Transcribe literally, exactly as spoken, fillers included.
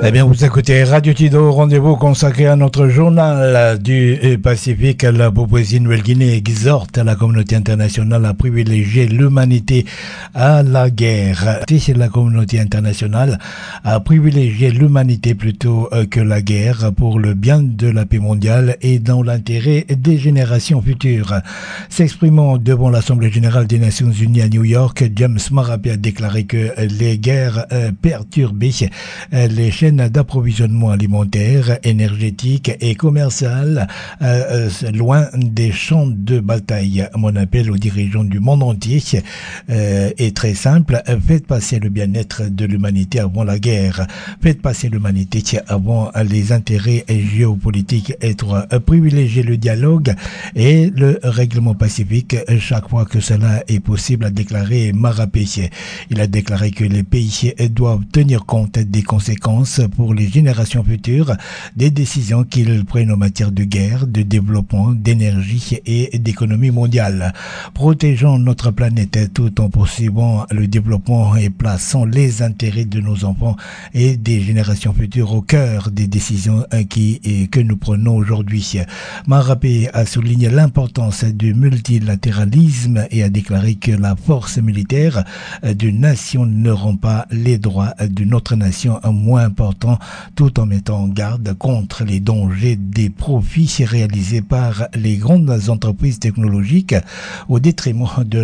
Eh bien, vous écoutez Radio Tido, rendez-vous consacré à notre journal du Pacifique. La Papouasie Nouvelle-Guinée exhorte la communauté internationale à privilégier l'humanité à la guerre. C'est la communauté internationale à privilégier l'humanité plutôt que la guerre pour le bien de la paix mondiale et dans l'intérêt des générations futures. S'exprimant devant l'Assemblée générale des Nations Unies à New York, James Marape a déclaré que les guerres perturbaient les chaînes d'approvisionnement alimentaire, énergétique et commercial euh, loin des champs de bataille. Mon appel aux dirigeants du monde entier euh, est très simple. Faites passer le bien-être de l'humanité avant la guerre. Faites passer l'humanité avant les intérêts géopolitiques. Être privilégier le dialogue et le règlement pacifique chaque fois que cela est possible, a déclaré Marape. Il a déclaré que les pays doivent tenir compte des conséquences pour les générations futures des décisions qu'ils prennent en matière de guerre, de développement, d'énergie et d'économie mondiale. Protégeons notre planète tout en poursuivant le développement et plaçant les intérêts de nos enfants et des générations futures au cœur des décisions qui, que nous prenons aujourd'hui. Marape a souligné l'importance du multilatéralisme et a déclaré que la force militaire d'une nation ne rend pas les droits d'une autre nation moins importants, tout en mettant en garde contre les dangers des profits réalisés par les grandes entreprises technologiques au détriment de